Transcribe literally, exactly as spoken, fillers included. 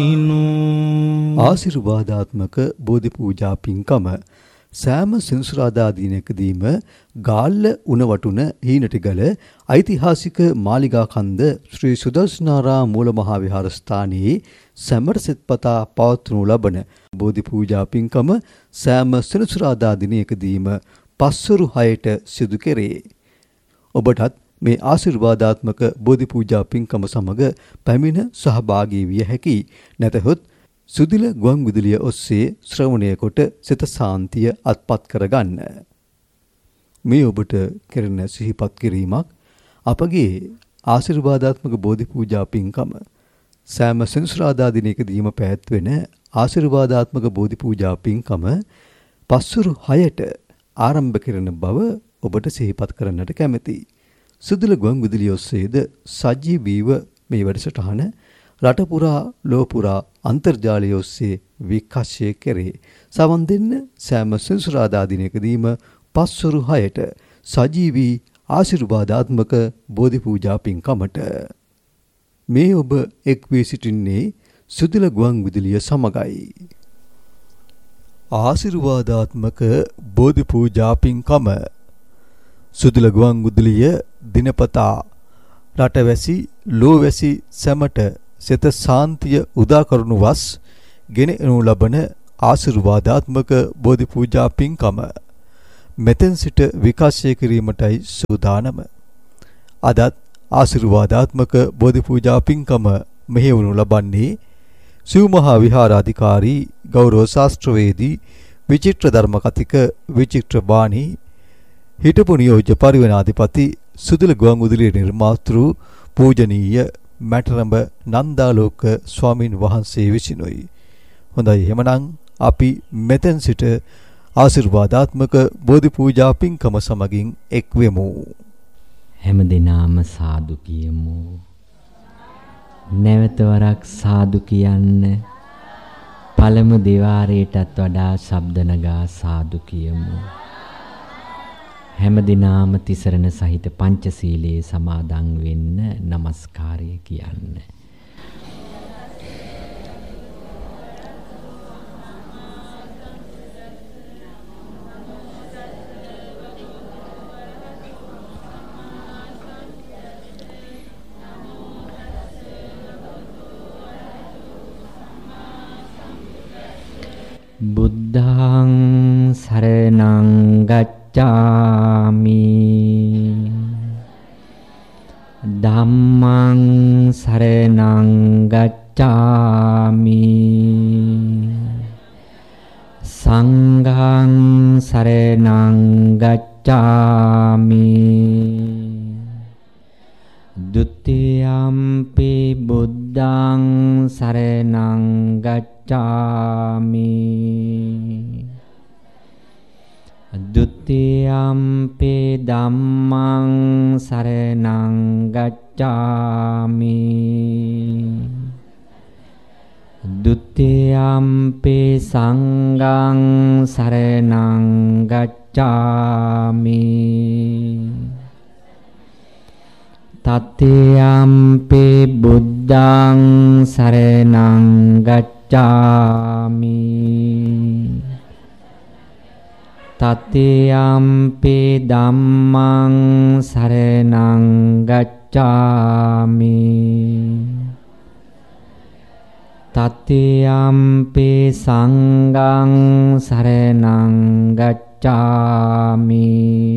ආශිර්වාදාත්මක බෝධි පූජා පින්කම සෑම සෙනසුරාදා දිනකදීම ගාල්ල උණවටුන හීනටිගල ඓතිහාසික මාලිගා කන්ද ශ්‍රී සුදර්ශනාරාම මූල මහා විහාරස්ථානයේ සැමට සෙත්පතා පවත්වනු ලබන බෝධි පූජා පින්කම සෑම සෙනසුරාදා දිනකදීම පස්වරු හයට සිදු කෙරේ. ඔබටත් මේ ආශිර්වාදාත්මක බෝධි පූජා පින්කම සමග පැමිණ සහභාගී විය හැකි. නැතහොත් සුදිල ගුවන් විදුලිය ඔස්සේ ශ්‍රවණය කොට සිත සාන්තිය අත්පත් කරගන්න. මේ ඔබට කෙරෙන සිහිපත් කිරීමක් අපගේ ආශිර්වාදාත්මක බෝධි පූජා පින්කම සෑම සෙනසුරාදා දිනකදීම පැවැත්වෙන ආශිර්වාදාත්මක බෝධි පූජා පින්කම පස්වරු හයට ආරම්භ කරන බව ඔබට සිහිපත් කරන්නට කැමැතියි. සුදිල ගුවන් විදුලිය ඔස්සේද සජීවීව මේ වැඩසටහන රට පුරා ලොව පුරා අන්තර්ජාලය ඔස්සේ විකාශය කෙරේ. සවන් දෙන්න සෑම සෙනසුරාදා දිනකදීම පස්වරු හයට සජීවී ආශිර්වාදාත්මක බෝධි පූජා පින්කමට. මේ ඔබ එක් වී සිටින්නේ සුදිල ගුවන් විදුලිය සමගයි. ආශිර්වාදාත්මක බෝධි පූජා පින්කම සුදිල ගුවන් විදුලිය දිනපතා රටවැසි ලෝවැසි සැමට සිත සාන්තිය උදා කරනු වස් ගෙන එනු ලබන ආශිර්වාදාත්මක බෝධි පූජා පින්කම මෙතෙන් සිට විකාශය කිරීමටයි සූදානම. අදත් ආශිර්වාදාත්මක බෝධි පූජා පින්කම මෙහෙවනු ලබන්නේ සිව්මහා විහාරාධිකාරී ගෞරව ශාස්ත්‍රවේදී විචිත්‍ර ධර්ම කතික විචිත්‍ර බාණී හිටපු නියෝජ්‍ය පරිවේනාධිපති සුදිල ගුවන් විදුලියේ නිර්මාතෘ පූජනීය මැටරඹ නන්දාලෝක ස්වාමින් වහන්සේ විසිනුයි. හොඳයි, එහෙමනම් අපි මෙතෙන් සිට ආශිර්වාදාත්මක බෝධි පූජා පින්කම සමගින් එක් වෙමු. හැමදෙනාම සාදු කියමු. නැවත වරක් සාදු කියන්න. පළමු දෙවාරයටත් වඩා ශබ්ද නගා සාදු කියමු. හැමදිනාම තිසරණ සහිත පංචශීලයේ සමාදන් වෙන්න নমස්කාරය කියන්න. බුද්ධං සරණං ගච්ඡාමි ධම්මං සරණං ගච්ඡාමි සංඝං සරණං ගච්ඡාමි ဒုတိယံ පි බුද්ධං සරණං ගච්ඡාමි ဒုတိယံ පි ධම්මං සරණං ගච්ඡාමි ဒုတိယံ පි සංඝං සරණං ගච්ඡාමි တတိယံ පි බුද්ධං සරණං ගච්ඡාමි တတိယံ පි ධම්මං සරණං ගච්ඡාමි တတိယံ පි සංඝං සරණං ගච්ඡාමි